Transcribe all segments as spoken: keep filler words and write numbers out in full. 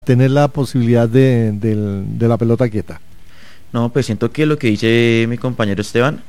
tener la posibilidad de, de, de la pelota quieta? No, pues siento que lo que dice mi compañero Esteban,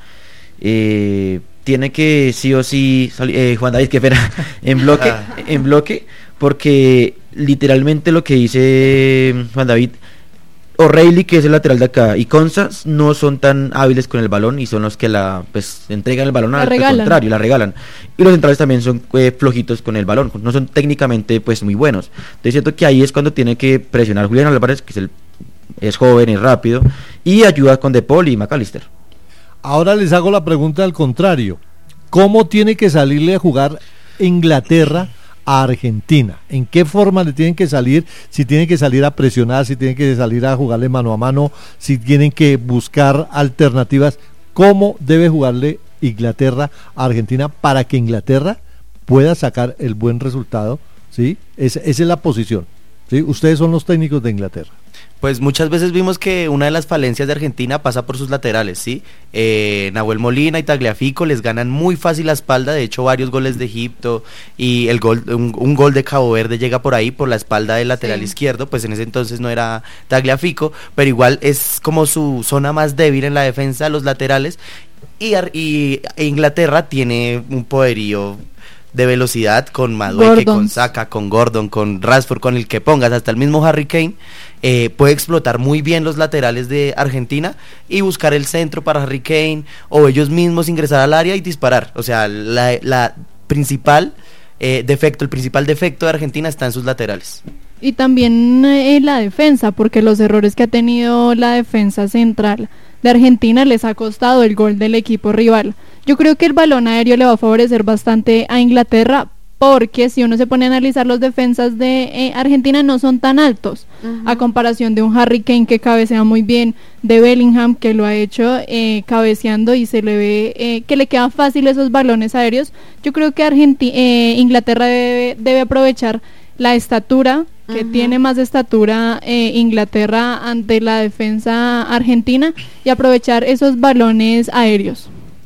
eh, tiene que sí o sí salir, eh, Juan David, que espera, en bloque, en bloque, porque literalmente lo que dice Juan David, O'Reilly, que es el lateral de acá, y Konsa no son tan hábiles con el balón y son los que la pues entregan el balón al contrario, la regalan. Y los centrales también son eh, flojitos con el balón, no son técnicamente pues muy buenos. Entonces siento que ahí es cuando tiene que presionar Julián Álvarez, que es el es joven y rápido, y ayuda con De Paul y McAllister. Ahora les hago la pregunta al contrario. ¿Cómo tiene que salirle a jugar Inglaterra a Argentina? ¿En qué forma le tienen que salir? Si tienen que salir a presionar, si tienen que salir a jugarle mano a mano, si tienen que buscar alternativas. ¿Cómo debe jugarle Inglaterra a Argentina para que Inglaterra pueda sacar el buen resultado? ¿Sí? Es, esa es la posición, ¿sí? Ustedes son los técnicos de Inglaterra. Pues muchas veces vimos que una de las falencias de Argentina pasa por sus laterales, ¿sí? Eh, Nahuel Molina y Tagliafico les ganan muy fácil la espalda, de hecho varios goles de Egipto y el gol, un, un gol de Cabo Verde llega por ahí por la espalda del lateral sí. izquierdo, pues en ese entonces no era Tagliafico, pero igual es como su zona más débil en la defensa, los laterales, y, y Inglaterra tiene un poderío de velocidad con Madueke, con Saka, con Gordon, con Rashford, con el que pongas, hasta el mismo Harry Kane, eh, puede explotar muy bien los laterales de Argentina y buscar el centro para Harry Kane, o ellos mismos ingresar al área y disparar. O sea, la, la principal eh, defecto, el principal defecto de Argentina está en sus laterales. Y también en eh, la defensa, porque los errores que ha tenido la defensa central de Argentina les ha costado el gol del equipo rival. Yo creo que el balón aéreo le va a favorecer bastante a Inglaterra, porque si uno se pone a analizar, los defensas de eh, Argentina no son tan altos, uh-huh. a comparación de un Harry Kane que cabecea muy bien, de Bellingham que lo ha hecho eh, cabeceando y se le ve eh, que le quedan fácil esos balones aéreos. Yo creo que Argenti- eh, Inglaterra debe, debe aprovechar la estatura, que uh-huh. tiene más estatura eh, Inglaterra ante la defensa argentina, y aprovechar esos balones aéreos.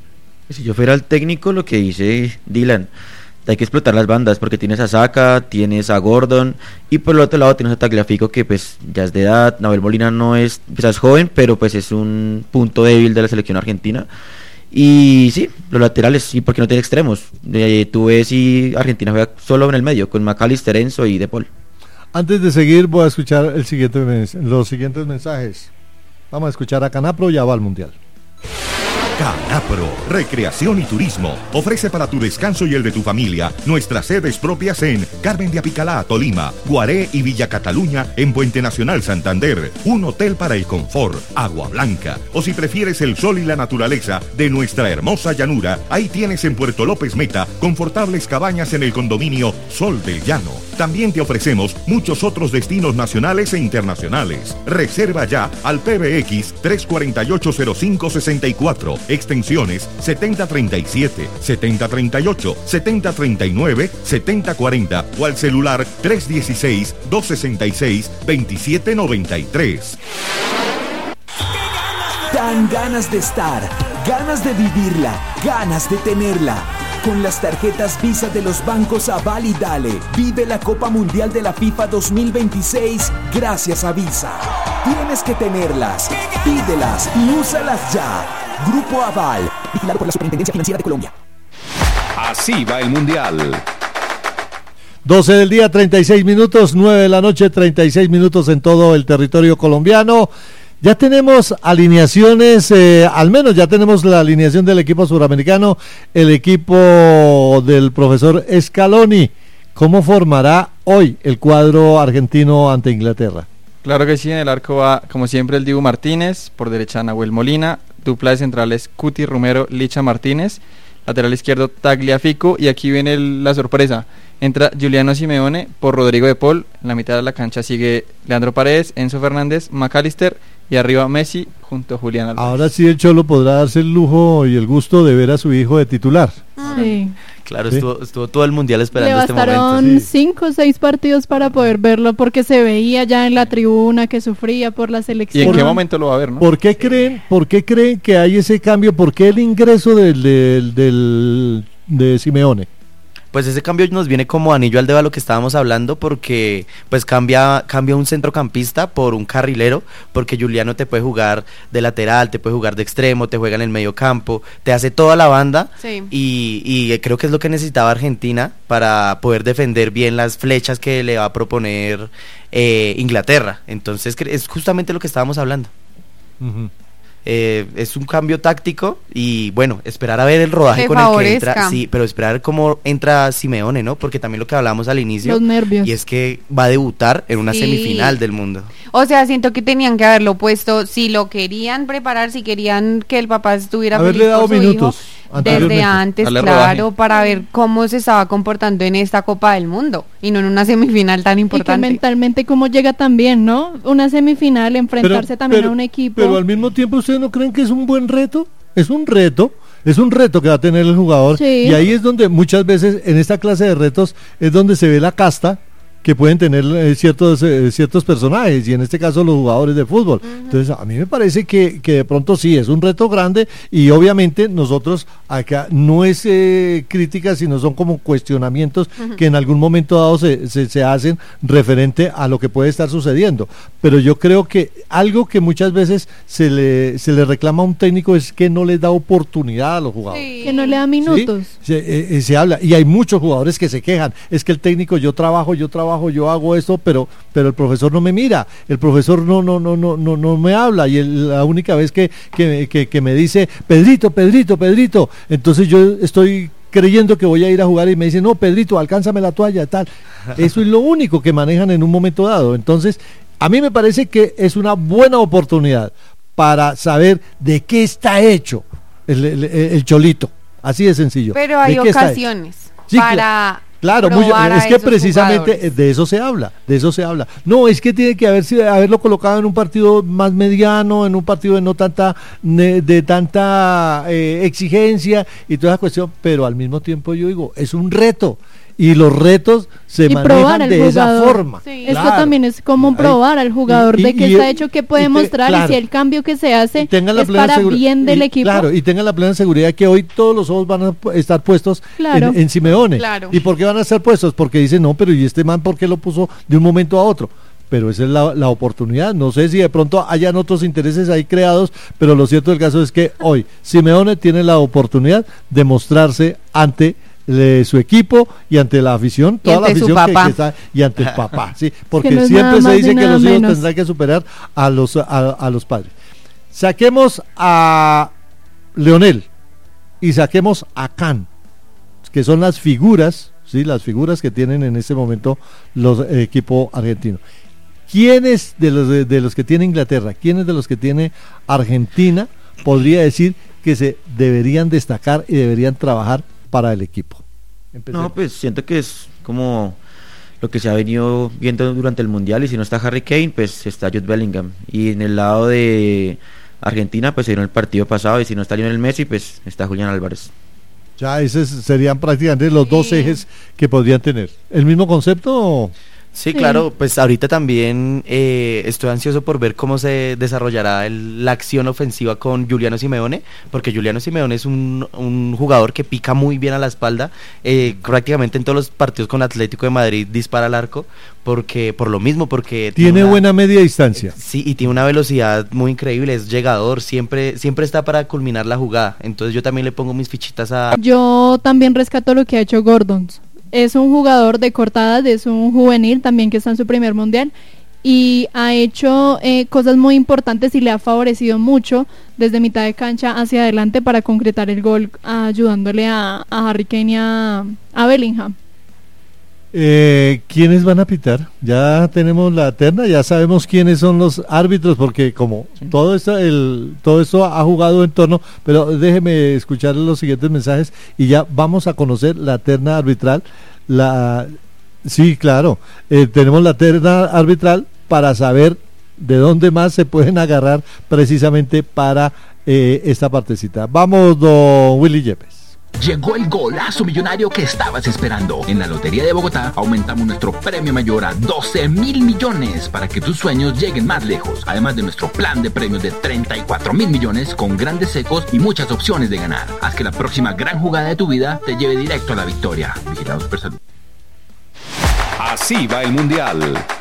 Si yo fuera el técnico, lo que dice Dylan, hay que explotar las bandas, porque tienes a Saka, tienes a Gordon, y por el otro lado tienes a Tagliafico, que pues ya es de edad. Nahuel Molina no es, pues es joven, pero pues es un punto débil de la selección argentina. Y sí, los laterales, y porque no tiene extremos. Eh, tú ves y Argentina juega solo en el medio, con McAllister, Enzo y De Paul. Antes de seguir, voy a escuchar el siguiente los siguientes mensajes. Vamos a escuchar a Canapro, ya va al Mundial. Canapro, Recreación y Turismo, ofrece para tu descanso y el de tu familia nuestras sedes propias en Carmen de Apicalá, Tolima, Guaré y Villa Cataluña en Puente Nacional, Santander, un hotel para el confort, agua blanca, o si prefieres el sol y la naturaleza de nuestra hermosa llanura, ahí tienes en Puerto López Meta confortables cabañas en el condominio Sol del Llano. También te ofrecemos muchos otros destinos nacionales e internacionales. Reserva ya al P B X tres cuatro ocho cero cinco seis cuatro, extensiones setenta treinta y siete, setenta treinta y ocho, setenta treinta y nueve, setenta cuarenta o al celular tres dieciséis, doscientos sesenta y seis, veintisiete noventa y tres. Dan ganas de estar, ganas de vivirla, ganas de tenerla. Con las tarjetas Visa de los bancos Aval y Dale, vive la Copa Mundial de la FIFA dos mil veintiséis gracias a Visa. Tienes que tenerlas, pídelas y úsalas ya. Grupo Aval, vigilado por la Superintendencia Financiera de Colombia. Así va el Mundial. doce del día, treinta y seis minutos, nueve de la noche, treinta y seis minutos en todo el territorio colombiano. Ya tenemos alineaciones, eh, al menos ya tenemos la alineación del equipo suramericano, el equipo del profesor Scaloni. ¿Cómo formará hoy el cuadro argentino ante Inglaterra? Claro que sí, en el arco va, como siempre, el Dibu Martínez, por derecha Nahuel Molina, dupla de centrales Cuti Romero, Licha Martínez, lateral izquierdo Tagliafico, y aquí viene el, la sorpresa, entra Giuliano Simeone por Rodrigo De Paul, en la mitad de la cancha sigue Leandro Paredes, Enzo Fernández, McAllister, y arriba Messi junto a Julián Álvarez. Ahora sí el Cholo podrá darse el lujo y el gusto de ver a su hijo de titular. Sí. Claro, ¿Sí? estuvo, estuvo todo el Mundial esperando Le este momento. Le bastaron cinco o seis partidos para poder verlo, porque se veía ya en la tribuna que sufría por la selección. ¿Y en qué momento lo va a ver, no? ¿Por qué creen, por qué creen que hay ese cambio? ¿Por qué el ingreso del, del, del de Simeone? pues ese cambio nos viene como anillo al dedo a lo que estábamos hablando, porque pues cambia, cambia un centrocampista por un carrilero, porque Juliano te puede jugar de lateral, te puede jugar de extremo, te juega en el medio campo, te hace toda la banda, Sí. y, y creo que es lo que necesitaba Argentina para poder defender bien las flechas que le va a proponer eh, Inglaterra. Entonces cre- es justamente lo que estábamos hablando. Ujú. Eh, es un cambio táctico y bueno, esperar a ver el rodaje Que con el que favorezca. entra, sí, pero esperar cómo entra Simeone, ¿no? Porque también lo que hablábamos al inicio, Los nervios. y es que va a debutar en una Sí. semifinal del mundo. O sea, siento que tenían que haberlo puesto, si lo querían preparar, si querían que el papá estuviera Haberle feliz dado por su minutos hijo, anteriormente. desde antes, Darle claro, rodaje. para ver cómo se estaba comportando en esta Copa del Mundo y no en una semifinal tan Y que importante. mentalmente cómo llega también, ¿no? Una semifinal, enfrentarse también a un equipo. Pero al mismo tiempo, ¿ustedes no creen que es un buen reto? Es un reto, es un reto que va a tener el jugador. Sí. Y ahí es donde muchas veces en esta clase de retos es donde se ve la casta que pueden tener eh, ciertos eh, ciertos personajes, y en este caso los jugadores de fútbol. Entonces a mí me parece que, que de pronto sí es un reto grande, y obviamente nosotros acá no es eh, crítica, sino son como cuestionamientos que en algún momento dado se, se, se hacen referente a lo que puede estar sucediendo. Pero yo creo que algo que muchas veces se le, se le reclama a un técnico es que no les da oportunidad a los jugadores. Sí. Que no le da minutos. ¿Sí? Se, eh, eh, se habla, y hay muchos jugadores que se quejan, es que el técnico, yo trabajo, yo trabajo, yo hago esto, pero pero el profesor no me mira, el profesor no no no no no, no me habla, y el- la única vez que, que, que, que me dice, Pedrito, Pedrito, Pedrito, entonces yo estoy creyendo que voy a ir a jugar y me dice, no, Pedrito, alcánzame la toalla, tal. Eso es lo único que manejan en un momento dado. Entonces, a mí me parece que es una buena oportunidad para saber de qué está hecho el, el- el Cholito, así de sencillo. Pero hay ¿De qué está hecho? ocasiones Sí, para Claro, muy- probar a es que esos precisamente jugadores. de eso se habla, de eso se habla. No, es que tiene que haber, sido- haberlo colocado en un partido más mediano, en un partido de no tanta, ne- de tanta eh, exigencia y toda esa cuestión, pero al mismo tiempo yo digo, es un reto, y los retos se Y probar manejan al de esa jugador. forma. Sí. Esto Claro. también es como Ahí- probar al jugador y- de y- qué y- está hecho, qué puede y te- mostrar, claro. y si el cambio que se hace Y tengan la es plena para segura- bien del y- equipo. Claro, y tengan la plena seguridad que hoy todos los ojos van a pu- estar puestos Claro. en, en Simeone. Claro. ¿Y por qué van a estar puestos? Porque dicen, no, pero ¿y este man por qué lo puso de un momento a otro? Pero esa es la, la oportunidad. No sé si de pronto hayan otros intereses ahí creados, pero lo cierto del caso es que hoy Simeone tiene la oportunidad de mostrarse ante eh, su equipo y ante la afición, toda la ante su afición que- papá. que está, y ante el papá, sí, porque no es siempre nada se más dice ni que nada los hijos menos. tendrán que superar a los a, a los padres. Saquemos a Leonel y saquemos a Can, que son las figuras, sí, las figuras que tienen en este momento los eh, equipo argentino. ¿Quiénes de los de, de los que tiene Inglaterra, quiénes de los que tiene Argentina podría decir que se deberían destacar y deberían trabajar para el equipo? Empecemos. No, pues siento que es como lo que se ha venido viendo durante el Mundial, y si no está Harry Kane, pues está Jude Bellingham. Y en el lado de Argentina, pues se vieron el partido pasado, y si no está Lionel Messi, pues está Julián Álvarez. Ya esos serían prácticamente los dos Sí. ejes que podrían tener. ¿El mismo concepto? Sí, Sí. claro, pues ahorita también eh, estoy ansioso por ver cómo se desarrollará el- la acción ofensiva con Juliano Simeone, porque Juliano Simeone es un, un jugador que pica muy bien a la espalda, eh, prácticamente en todos los partidos con Atlético de Madrid dispara al arco, porque por lo mismo, porque Tiene una- buena media distancia. Sí, y tiene una velocidad muy increíble, es llegador, siempre, siempre está para culminar la jugada, entonces yo también le pongo mis fichitas a... Yo también rescato lo que ha hecho Gordon. Es un jugador de corta edad, es un juvenil también que está en su primer mundial, y ha hecho eh, cosas muy importantes y le ha favorecido mucho desde mitad de cancha hacia adelante para concretar el gol, ayudándole a, a Harry Kane y a, a Bellingham. Eh, ¿Quiénes van a pitar? Ya tenemos la terna, ya sabemos quiénes son los árbitros, porque como todo esto, el, todo esto ha jugado en torno, pero déjeme escuchar los siguientes mensajes y ya vamos a conocer la terna arbitral. La, sí, claro, eh, tenemos la terna arbitral para saber de dónde más se pueden agarrar precisamente para eh, esta partecita. Vamos, don Willy Yepes. Llegó el golazo millonario que estabas esperando. En la Lotería de Bogotá aumentamos nuestro premio mayor a doce mil millones para que tus sueños lleguen más lejos. Además de nuestro plan de premios de treinta y cuatro mil millones con grandes secos y muchas opciones de ganar. Haz que la próxima gran jugada de tu vida te lleve directo a la victoria. Vigilado Supersalud. Así va el Mundial.